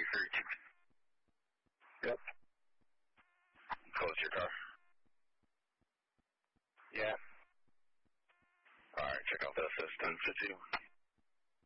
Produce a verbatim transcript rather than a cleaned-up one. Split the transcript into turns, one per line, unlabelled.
thirty-two.
Yep.
Close your car.
Yeah.
Alright, check out the assist ten fifty.